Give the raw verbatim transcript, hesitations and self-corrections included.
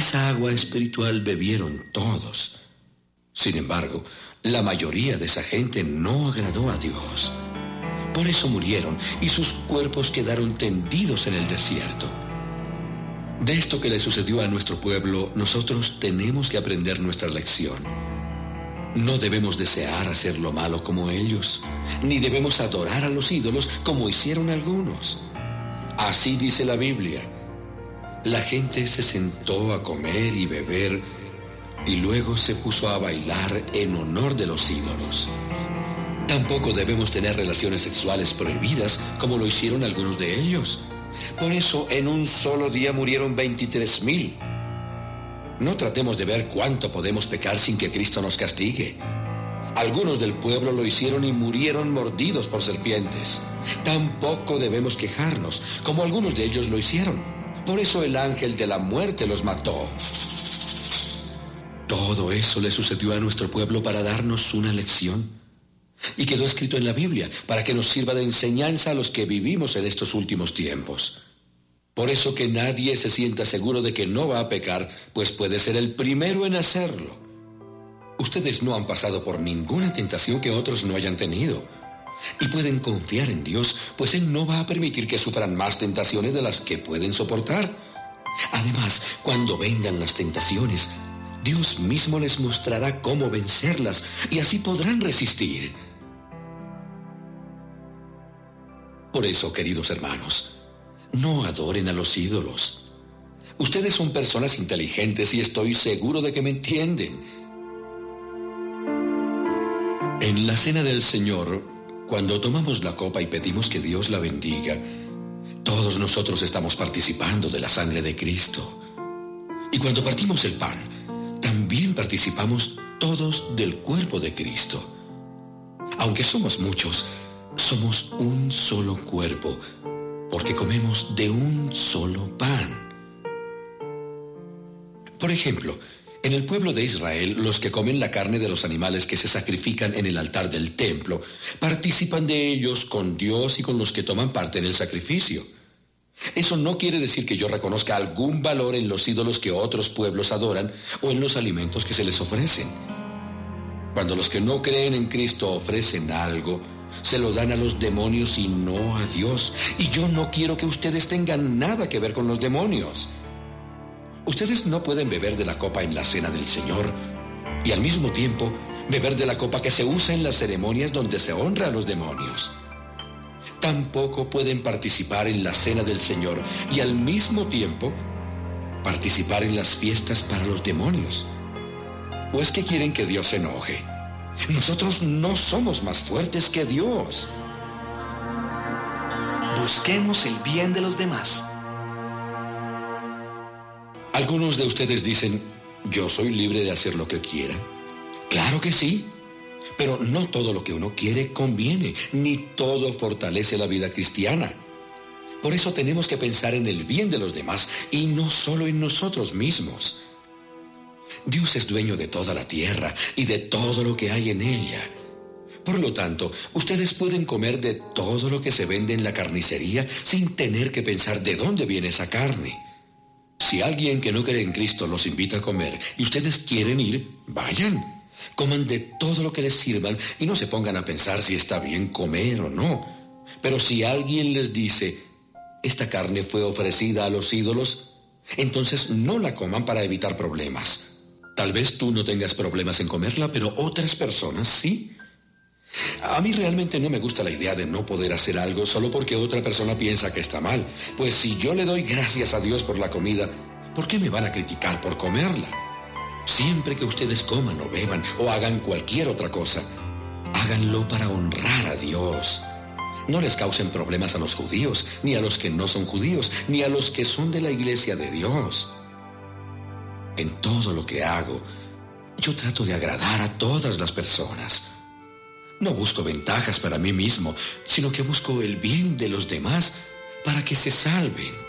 esa agua espiritual bebieron todos. Sin embargo, la mayoría de esa gente no agradó a Dios. Por eso murieron y sus cuerpos quedaron tendidos en el desierto. De esto que le sucedió a nuestro pueblo, nosotros tenemos que aprender nuestra lección. No debemos desear hacer lo malo como ellos, ni debemos adorar a los ídolos como hicieron algunos. Así dice la Biblia. La gente se sentó a comer y beber y luego se puso a bailar en honor de los ídolos. Tampoco debemos tener relaciones sexuales prohibidas como lo hicieron algunos de ellos. Por eso en un solo día murieron veintitrés mil. No tratemos de ver cuánto podemos pecar sin que Cristo nos castigue. Algunos del pueblo lo hicieron y murieron mordidos por serpientes. Tampoco debemos quejarnos, como algunos de ellos lo hicieron. Por eso el ángel de la muerte los mató. Todo eso le sucedió a nuestro pueblo para darnos una lección. Y quedó escrito en la Biblia para que nos sirva de enseñanza a los que vivimos en estos últimos tiempos. Por eso que nadie se sienta seguro de que no va a pecar, pues puede ser el primero en hacerlo. Ustedes no han pasado por ninguna tentación que otros no hayan tenido. Y pueden confiar en Dios, pues Él no va a permitir que sufran más tentaciones de las que pueden soportar. Además, cuando vengan las tentaciones, Dios mismo les mostrará cómo vencerlas y así podrán resistir. Por eso, queridos hermanos, no adoren a los ídolos. Ustedes son personas inteligentes y estoy seguro de que me entienden. En la cena del Señor, cuando tomamos la copa y pedimos que Dios la bendiga, todos nosotros estamos participando de la sangre de Cristo. Y cuando partimos el pan, también participamos todos del cuerpo de Cristo. Aunque somos muchos, somos un solo cuerpo, porque comemos de un solo pan. Por ejemplo, en el pueblo de Israel, los que comen la carne de los animales que se sacrifican en el altar del templo, participan de ellos con Dios y con los que toman parte en el sacrificio. Eso no quiere decir que yo reconozca algún valor en los ídolos que otros pueblos adoran o en los alimentos que se les ofrecen. Cuando los que no creen en Cristo ofrecen algo, se lo dan a los demonios y no a Dios. Y yo no quiero que ustedes tengan nada que ver con los demonios. Ustedes no pueden beber de la copa en la cena del Señor y al mismo tiempo beber de la copa que se usa en las ceremonias donde se honra a los demonios. Tampoco pueden participar en la cena del Señor y al mismo tiempo participar en las fiestas para los demonios. ¿O es que quieren que Dios se enoje? Nosotros no somos más fuertes que Dios. Busquemos el bien de los demás. Algunos de ustedes dicen, ¿yo soy libre de hacer lo que quiera? Claro que sí. Pero no todo lo que uno quiere conviene, ni todo fortalece la vida cristiana. Por eso tenemos que pensar en el bien de los demás y no solo en nosotros mismos. Dios es dueño de toda la tierra y de todo lo que hay en ella. Por lo tanto, ustedes pueden comer de todo lo que se vende en la carnicería sin tener que pensar de dónde viene esa carne. Si alguien que no cree en Cristo los invita a comer y ustedes quieren ir, vayan. Coman de todo lo que les sirvan y no se pongan a pensar si está bien comer o no. Pero si alguien les dice, esta carne fue ofrecida a los ídolos, entonces no la coman para evitar problemas. Tal vez tú no tengas problemas en comerla, pero otras personas sí. A mí realmente no me gusta la idea de no poder hacer algo solo porque otra persona piensa que está mal. Pues si yo le doy gracias a Dios por la comida, ¿por qué me van a criticar por comerla? Siempre que ustedes coman o beban o hagan cualquier otra cosa, háganlo para honrar a Dios. No les causen problemas a los judíos, ni a los que no son judíos, ni a los que son de la iglesia de Dios. En todo lo que hago, yo trato de agradar a todas las personas. No busco ventajas para mí mismo, sino que busco el bien de los demás para que se salven.